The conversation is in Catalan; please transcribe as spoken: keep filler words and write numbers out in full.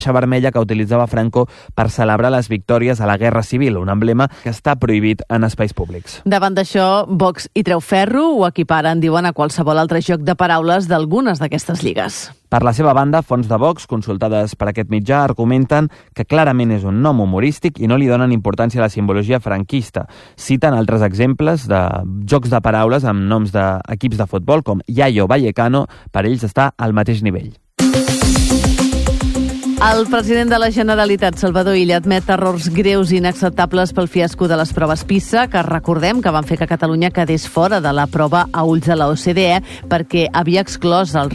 vermella que utilitzava Franco per celebrar les victòries a la Guerra Civil, un emblema que està prohibit en espais públics. Davant d'això, Vox hi treu ferro, ho equiparen, diuen, a qualsevol altre joc de paraules d'algunes d'aquestes lligues. Per la seva banda, fonts de Vox, consultades per aquest mitjà, argumenten que clarament és un nom humorístic i no li donen importància a la simbologia franquista. Citen altres exemples de jocs de paraules amb noms d'equips de futbol com Yayo Vallecano, per ells està al mateix nivell. El president de la Generalitat, Salvador Illa, admet errors greus i inacceptables pel fiasco de les proves PISA, que recordem que van fer que Catalunya quedés fora de la prova a ulls de la O C D E perquè havia exclòs els